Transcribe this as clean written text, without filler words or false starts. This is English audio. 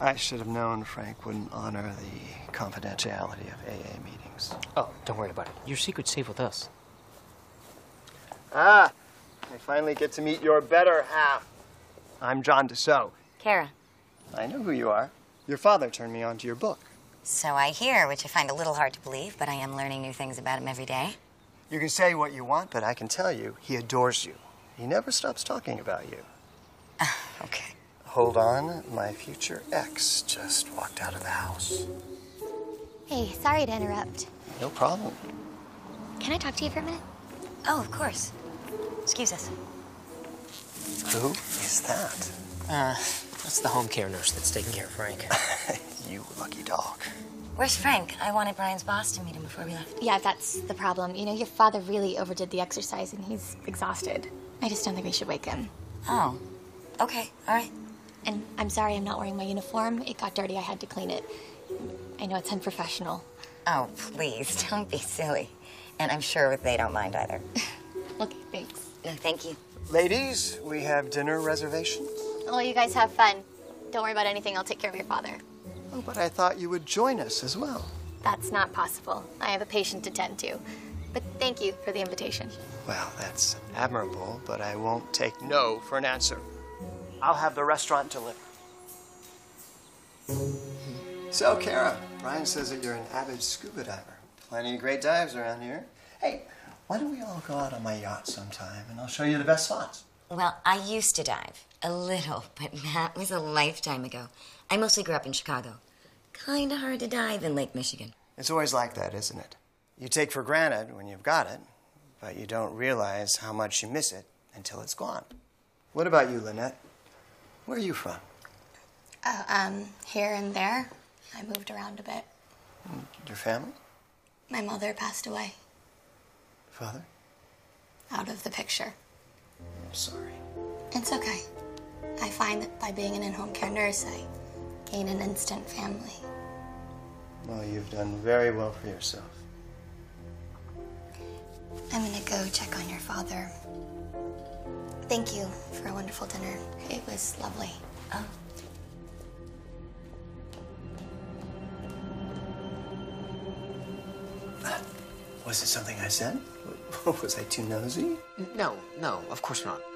I should have known Frank wouldn't honor the confidentiality of AA meetings. Oh, don't worry about it. Your secret's safe with us. Ah, I finally get to meet your better half. I'm John Dussault. Kara. I know who you are. Your father turned me on to your book. So I hear, which I find a little hard to believe, but I am learning new things about him every day. You can say what you want, but I can tell you, he adores you. He never stops talking about you. Okay. Hold on, my future ex just walked out of the house. Hey, sorry to interrupt. No problem. Can I talk to you for a minute? Oh, of course. Excuse us. Who is that? That's the home care nurse that's taking care of Frank. You lucky dog. Where's Frank? I wanted Brian's boss to meet him before we left. Yeah, that's the problem. You know, your father really overdid the exercise and he's exhausted. I just don't think we should wake him. Oh. Okay, all right. And I'm sorry I'm not wearing my uniform. It got dirty. I had to clean it. I know it's unprofessional. Oh, please, don't be silly. And I'm sure they don't mind either. Okay, thanks. No, thank you. Ladies, we have dinner reservations. Well, you guys have fun. Don't worry about anything. I'll take care of your father. Oh, but I thought you would join us as well. That's not possible. I have a patient to tend to. But thank you for the invitation. Well, that's admirable, but I won't take no for an answer. I'll have the restaurant delivered. So, Kara, Brian says that you're an avid scuba diver. Plenty of great dives around here. Hey, why don't we all go out on my yacht sometime, and I'll show you the best spots. Well, I used to dive. A little, but that was a lifetime ago. I mostly grew up in Chicago. Kinda hard to dive in Lake Michigan. It's always like that, isn't it? You take for granted when you've got it, but you don't realize how much you miss it until it's gone. What about you, Lynette? Where are you from? Here and there. I moved around a bit. Your family? My mother passed away. Father? Out of the picture. I'm sorry. It's okay. I find that by being an in-home care nurse, I gain an instant family. Well, you've done very well for yourself. I'm gonna go check on your father. Thank you for a wonderful dinner. It was lovely. Oh. Was it something I said? Was I too nosy? No, of course not.